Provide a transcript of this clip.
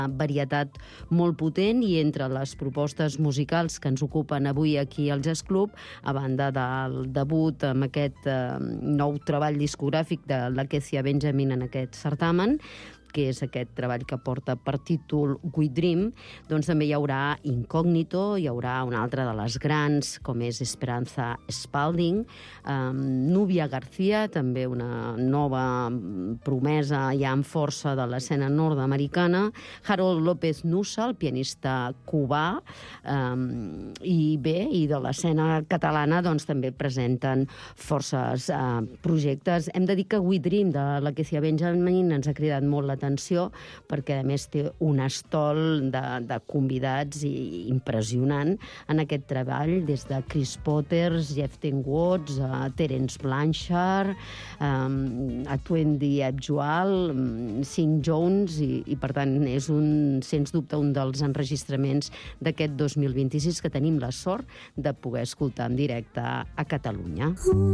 varietat molt potent, i entre les propostes musicals que ens ocupen avui aquí al Jazz Club, a banda del debut amb aquest nou treball discogràfic de la Kezia Benjamin en aquest certamen, que és aquest treball que porta per títol We Dream, doncs també hi haurà Incògnito, hi haurà una altra de les grans, com és Esperanza Spalding, Nubia García, també una nova promesa ja amb força de l'escena nord-americana, Harold López Nussa, el pianista cubà, i de l'escena catalana doncs també presenten forces projectes. Hem de dir que We Dream de la Kezia Benjamin ens ha cridat molt l'atenció, perquè a més té un estol de convidats impressionant en aquest treball, des de Chris Potters, Jeff Watts, Terence Blanchard, a Twendi Abjual, Sing Jones, i per tant és sens dubte un dels enregistraments d'aquest 2026 que tenim la sort de poder escoltar en directe a Catalunya.